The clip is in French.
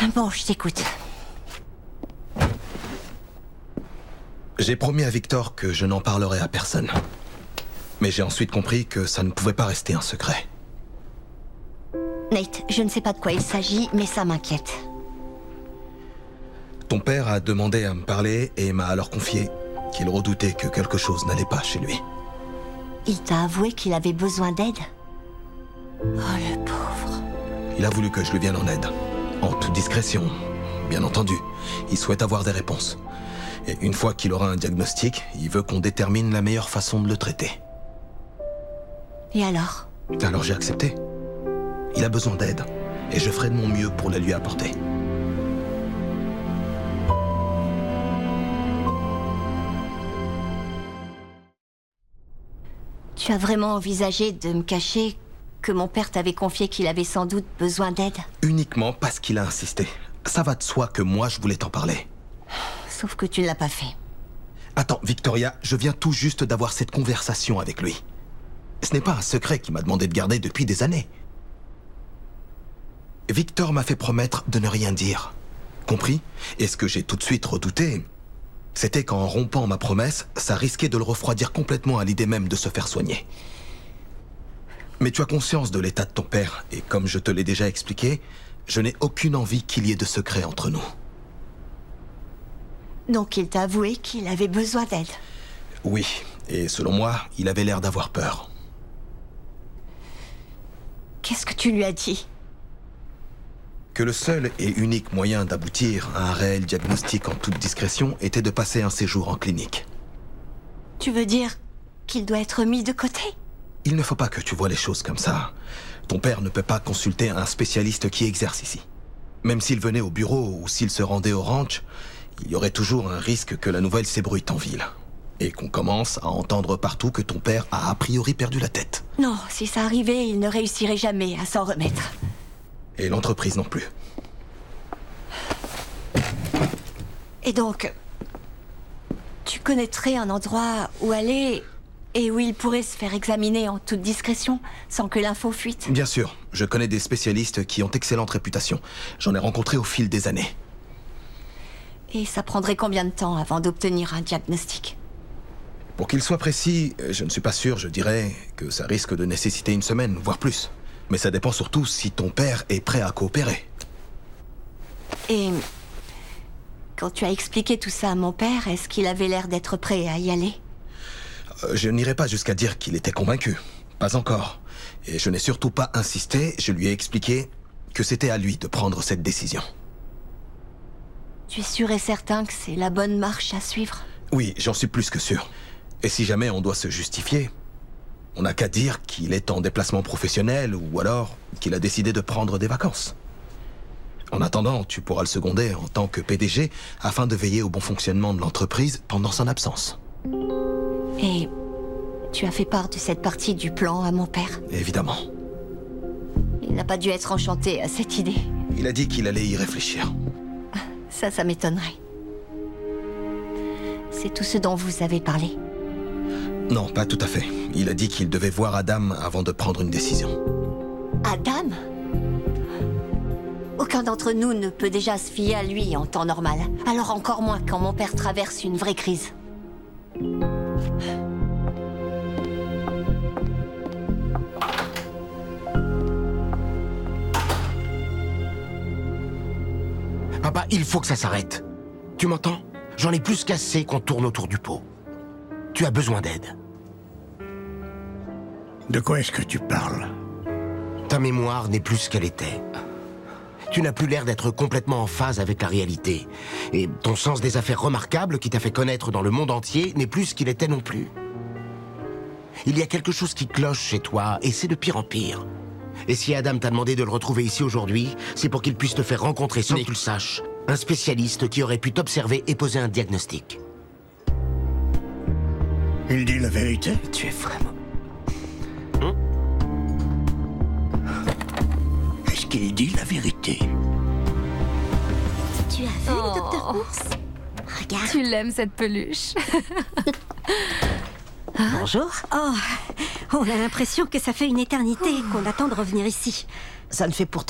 Bon, je t'écoute. J'ai promis à Victor que je n'en parlerai à personne. Mais j'ai ensuite compris que ça ne pouvait pas rester un secret. Nate, je ne sais pas de quoi il s'agit, mais ça m'inquiète. Ton père a demandé à me parler et m'a alors confié qu'il redoutait que quelque chose n'allait pas chez lui. Il t'a avoué qu'il avait besoin d'aide? Oh, le pauvre. Il a voulu que je lui vienne en aide. En toute discrétion, bien entendu. Il souhaite avoir des réponses. Et une fois qu'il aura un diagnostic, il veut qu'on détermine la meilleure façon de le traiter. Et alors? Alors j'ai accepté. Il a besoin d'aide. Et je ferai de mon mieux pour la lui apporter. Tu as vraiment envisagé de me cacher que mon père t'avait confié qu'il avait sans doute besoin d'aide? Uniquement parce qu'il a insisté. Ça va de soi que moi je voulais t'en parler. Sauf que tu ne l'as pas fait. Attends, Victoria, je viens tout juste d'avoir cette conversation avec lui. Ce n'est pas un secret qu'il m'a demandé de garder depuis des années. Victor m'a fait promettre de ne rien dire. Compris? Et ce que j'ai tout de suite redouté, c'était qu'en rompant ma promesse, ça risquait de le refroidir complètement à l'idée même de se faire soigner. Mais tu as conscience de l'état de ton père, et comme je te l'ai déjà expliqué, je n'ai aucune envie qu'il y ait de secret entre nous. Donc il t'a avoué qu'il avait besoin d'aide? Oui, et selon moi, il avait l'air d'avoir peur. Qu'est-ce que tu lui as dit? Que le seul et unique moyen d'aboutir à un réel diagnostic en toute discrétion était de passer un séjour en clinique. Tu veux dire qu'il doit être mis de côté? Il ne faut pas que tu vois les choses comme ça. Ton père ne peut pas consulter un spécialiste qui exerce ici. Même s'il venait au bureau ou s'il se rendait au ranch, il y aurait toujours un risque que la nouvelle s'ébruite en ville. Et qu'on commence à entendre partout que ton père a priori perdu la tête. Non, si ça arrivait, il ne réussirait jamais à s'en remettre. Et l'entreprise non plus. Et donc, tu connaîtrais un endroit où aller et où il pourrait se faire examiner en toute discrétion, sans que l'info fuite? Bien sûr, je connais des spécialistes qui ont excellente réputation. J'en ai rencontré au fil des années. Et ça prendrait combien de temps avant d'obtenir un diagnostic? Pour qu'il soit précis, je ne suis pas sûr, je dirais que ça risque de nécessiter une semaine, voire plus. Mais ça dépend surtout si ton père est prêt à coopérer. Et quand tu as expliqué tout ça à mon père, est-ce qu'il avait l'air d'être prêt à y aller? Je n'irai pas jusqu'à dire qu'il était convaincu. Pas encore. Et je n'ai surtout pas insisté, je lui ai expliqué que c'était à lui de prendre cette décision. Tu es sûr et certain que c'est la bonne marche à suivre? Oui, j'en suis plus que sûr. Et si jamais on doit se justifier, on n'a qu'à dire qu'il est en déplacement professionnel ou alors qu'il a décidé de prendre des vacances. En attendant, tu pourras le seconder en tant que PDG afin de veiller au bon fonctionnement de l'entreprise pendant son absence. Et tu as fait part de cette partie du plan à mon père? Évidemment. Il n'a pas dû être enchanté à cette idée. Il a dit qu'il allait y réfléchir. Ça m'étonnerait. C'est tout ce dont vous avez parlé? Non, pas tout à fait. Il a dit qu'il devait voir Adam avant de prendre une décision. Adam? Aucun d'entre nous ne peut déjà se fier à lui en temps normal. Alors encore moins quand mon père traverse une vraie crise. Papa, il faut que ça s'arrête. Tu m'entends? J'en ai plus qu'assez qu'on tourne autour du pot. Tu as besoin d'aide. De quoi est-ce que tu parles? Ta mémoire n'est plus ce qu'elle était. Tu n'as plus l'air d'être complètement en phase avec la réalité. Et ton sens des affaires remarquable qui t'a fait connaître dans le monde entier n'est plus ce qu'il était non plus. Il y a quelque chose qui cloche chez toi, et c'est de pire en pire. Et si Adam t'a demandé de le retrouver ici aujourd'hui, c'est pour qu'il puisse te faire rencontrer, sans que tu le saches, un spécialiste qui aurait pu t'observer et poser un diagnostic. Il dit la vérité? Tu es vraiment... Est-ce qu'il dit la vérité? Tu as vu le docteur Ours? Regarde. Tu l'aimes, cette peluche. Bonjour. Oh, on a l'impression que ça fait une éternité qu'on attend de revenir ici. Ça ne fait pourtant